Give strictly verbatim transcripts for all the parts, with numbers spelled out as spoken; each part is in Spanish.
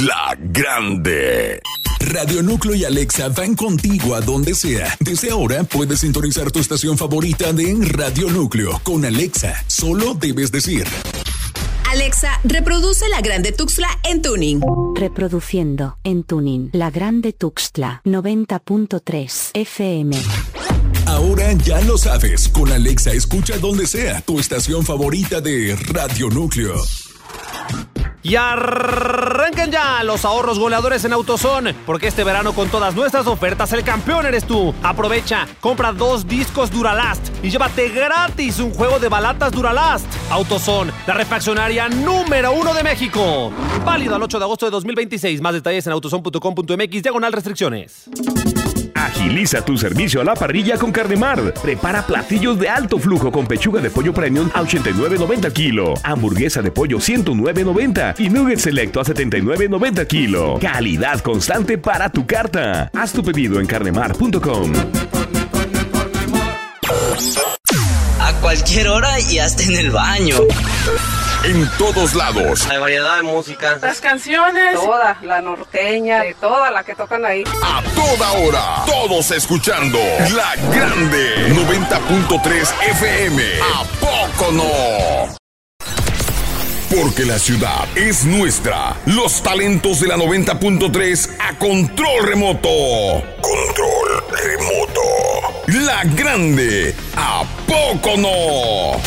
La Grande. Radio Núcleo y Alexa van contigo a donde sea. Desde ahora puedes sintonizar tu estación favorita de Radio Núcleo con Alexa. Solo debes decir: Alexa, reproduce La Grande Tuxtla en tuning. Reproduciendo en tuning La Grande Tuxtla noventa punto tres F M. Ahora ya lo sabes, con Alexa escucha donde sea tu estación favorita de Radio Núcleo. Y arranquen ya los ahorros goleadores en AutoZone, porque este verano con todas nuestras ofertas el campeón eres tú. Aprovecha, compra dos discos Duralast y llévate gratis un juego de balatas Duralast. AutoZone, la refaccionaria número uno de México. Válido al ocho de agosto de dos mil veintiséis. Más detalles en autozone punto com punto m x diagonal restricciones. Agiliza tu servicio a la parrilla con Carnemar. Prepara platillos de alto flujo con pechuga de pollo premium a ochenta y nueve noventa kilo, hamburguesa de pollo ciento nueve noventa y nugget selecto a setenta y nueve noventa kilo. Calidad constante para tu carta. Haz tu pedido en carnemar punto com. A cualquier hora y hasta en el baño. En todos lados. Hay variedad de música. Las canciones, toda, la norteña, de toda la que tocan ahí. A toda hora, todos escuchando La Grande noventa punto tres F M. ¿A poco no? Porque la ciudad es nuestra. Los talentos de la noventa punto tres a control remoto. Control remoto. La Grande. ¿A poco no?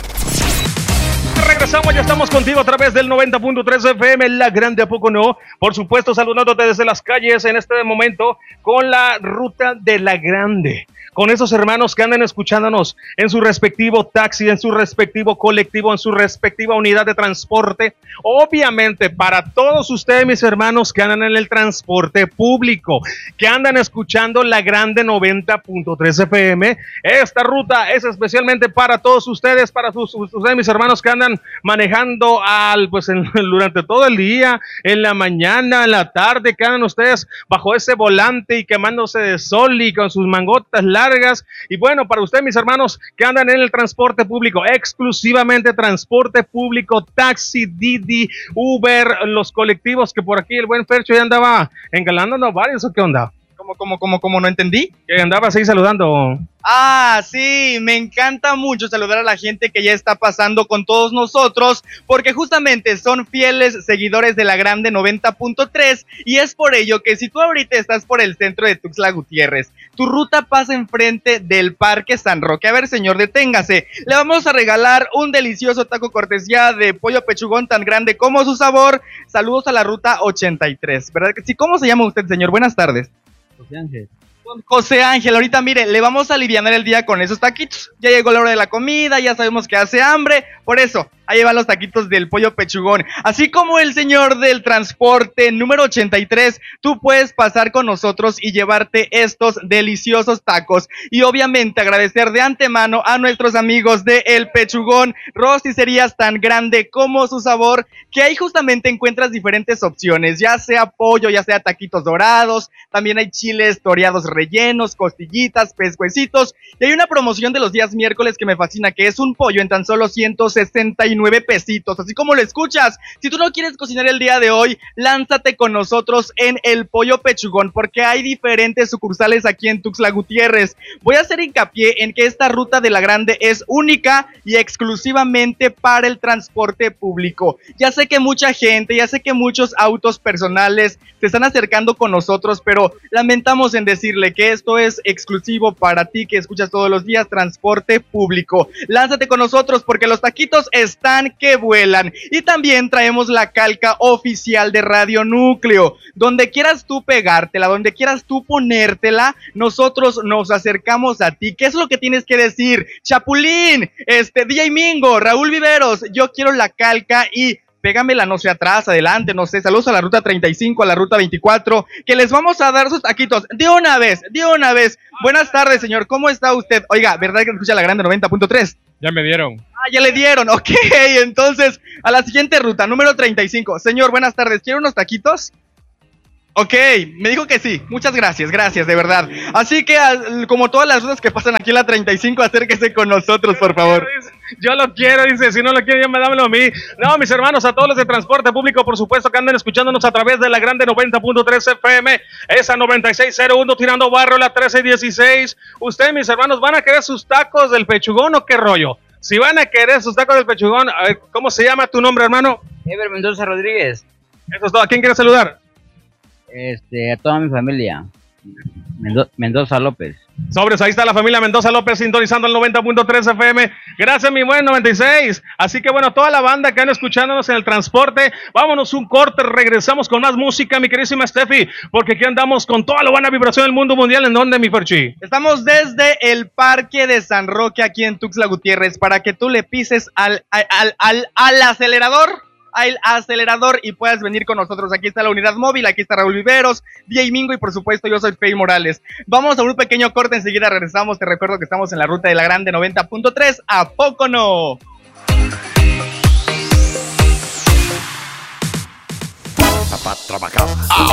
Regresamos, ya estamos contigo a través del noventa punto tres F M, La Grande, ¿a poco no? Por supuesto, saludándote desde las calles en este momento con la ruta de La Grande. Con esos hermanos que andan escuchándonos en su respectivo taxi, en su respectivo colectivo, en su respectiva unidad de transporte. Obviamente, para todos ustedes, mis hermanos que andan en el transporte público, que andan escuchando La Grande noventa punto tres F M, esta ruta es especialmente para todos ustedes, para sus, ustedes, mis hermanos que andan manejando al, pues, en, durante todo el día, en la mañana, en la tarde, que andan ustedes bajo ese volante y quemándose de sol y con sus mangotas largas. Largas. Y bueno, para ustedes, mis hermanos que andan en el transporte público, exclusivamente transporte público, taxi, Didi, Uber, los colectivos, que por aquí el buen Fercho ya andaba engalándonos varios, ¿o qué onda? ¿Cómo, cómo, cómo, cómo? No entendí. Que andabas ahí saludando. Ah, sí, me encanta mucho saludar a la gente que ya está pasando con todos nosotros, porque justamente son fieles seguidores de La Grande noventa punto tres, y es por ello que si tú ahorita estás por el centro de Tuxtla Gutiérrez, tu ruta pasa enfrente del Parque San Roque. A ver, señor, deténgase. Le vamos a regalar un delicioso taco cortesía de pollo pechugón tan grande como su sabor. Saludos a la ruta ochenta y tres, ¿verdad que sí? ¿Cómo se llama usted, señor? Buenas tardes. José Ángel. José Ángel, ahorita mire, le vamos a aliviar el día con esos taquitos. Ya llegó la hora de la comida, ya sabemos que hace hambre, por eso, ahí van los taquitos del pollo pechugón. Así como el señor del transporte número ochenta y tres, tú puedes pasar con nosotros y llevarte estos deliciosos tacos. Y obviamente agradecer de antemano a nuestros amigos de El Pechugón, rosticerías tan grande como su sabor, que ahí justamente encuentras diferentes opciones, ya sea pollo, ya sea taquitos dorados, también hay chiles toreados rellenos, costillitas, pescuecitos, y hay una promoción de los días miércoles que me fascina, que es un pollo en tan solo ciento sesenta y nueve pesitos, así como lo escuchas. Si tú no quieres cocinar el día de hoy, lánzate con nosotros en El Pollo Pechugón, porque hay diferentes sucursales aquí en Tuxtla Gutiérrez. Voy a hacer hincapié en que esta ruta de La Grande es única y exclusivamente para el transporte público. Ya sé que mucha gente, ya sé que muchos autos personales se están acercando con nosotros, pero lamentamos en decirle que esto es exclusivo para ti que escuchas todos los días transporte público. Lánzate con nosotros porque los taquitos están que vuelan. Y también traemos la calca oficial de Radio Núcleo. Donde quieras tú pegártela, donde quieras tú ponértela, nosotros nos acercamos a ti. ¿Qué es lo que tienes que decir? Chapulín, este, D J Mingo, Raúl Viveros, yo quiero la calca y pégamela, no sé, atrás, adelante, no sé. Saludos a la ruta treinta y cinco, a la ruta veinticuatro, que les vamos a dar sus taquitos de una vez, de una vez. Buenas tardes, señor, ¿cómo está usted? Oiga, ¿verdad que escucha La Grande noventa punto tres? Ya me dieron. Ah, ya le dieron, ok, entonces, a la siguiente ruta, número treinta y cinco. Señor, buenas tardes, ¿quiere unos taquitos? Ok, me dijo que sí. Muchas gracias, gracias, de verdad. Así que, como todas las rutas que pasan aquí en la treinta y cinco, acérquese con nosotros, por favor. Yo lo quiero, dice, si no lo quiero, ya me dámelo a mí. No, mis hermanos, a todos los de transporte público, por supuesto, que anden escuchándonos a través de la grande noventa punto tres F M, esa noventa y seis cero uno, tirando barrio, la trece dieciséis. Ustedes, mis hermanos, ¿van a querer sus tacos del pechugón o qué rollo? Si van a querer sus tacos del pechugón, a ver, ¿cómo se llama tu nombre, hermano? Ever Mendoza Rodríguez. Eso es todo. ¿A quién quieres saludar? Este, a toda mi familia. Mendo- Mendoza López. Sobres, ahí está la familia Mendoza López sintonizando el noventa punto tres F M. Gracias, mi buen noventa y seis. Así que bueno, toda la banda que anda escuchándonos en el transporte, vámonos un corte, regresamos con más música, mi queridísima Steffi, porque aquí andamos con toda la buena vibración del mundo mundial. ¿En dónde, mi Ferchi? Estamos desde el Parque de San Roque, aquí en Tuxtla Gutiérrez, para que tú le pises al, al, al, al, al acelerador. al acelerador y puedas venir con nosotros. Aquí está la unidad móvil, aquí está Raúl Viveros, D J Mingo y por supuesto yo soy Fey Morales. Vamos a un pequeño corte, enseguida regresamos. Te recuerdo que estamos en la ruta de la grande noventa punto tres. ¿A poco no? Para trabajar.